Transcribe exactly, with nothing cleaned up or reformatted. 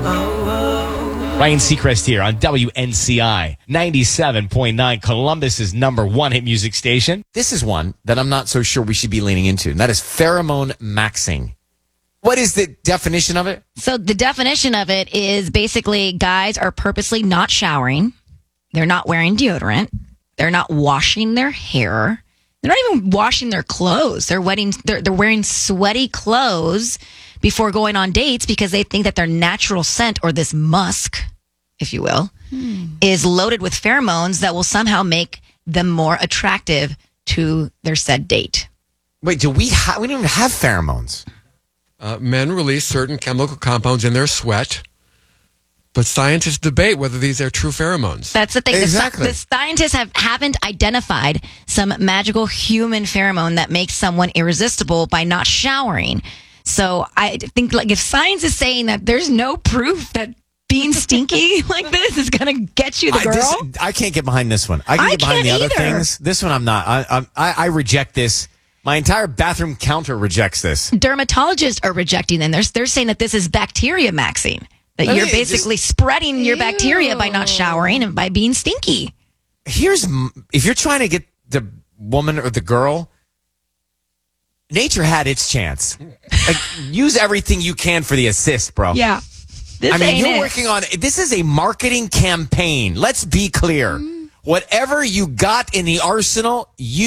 Ryan Seacrest here on W N C I ninety-seven point nine, Columbus's number one hit music station. This is one that I'm not so sure we should be leaning into, and that is pheromone maxing. What is the definition of it? So the definition of it is basically guys are purposely not showering. They're not wearing deodorant. They're not washing their hair. They're not even washing their clothes. They're wearing, they're, they're wearing sweaty clothes before going on dates because they think that their natural scent, or this musk, if you will, hmm. is loaded with pheromones that will somehow make them more attractive to their said date. Wait, do we ha- we don't even have pheromones? Uh, men release certain chemical compounds in their sweat, but scientists debate whether these are true pheromones. That's the thing. Exactly. The, the scientists have, haven't identified some magical human pheromone that makes someone irresistible by not showering. So I think, like, if science is saying that there's no proof that being stinky like this is going to get you the girl, I, this, I can't get behind this one. I can I get behind the can't other either. things. This one, I'm not. I, I, I reject this. My entire bathroom counter rejects this. dermatologists are rejecting them. They're, they're saying that this is bacteria maxing, that I you're mean, basically just, spreading your bacteria by not showering and by being stinky. Here's, if you're trying to get the woman or the girl, nature had its chance. Like, use everything you can for the assist, bro. Yeah. This I mean, ain't you're it. working on, this is a marketing campaign. Let's be clear. Whatever you got in the arsenal, you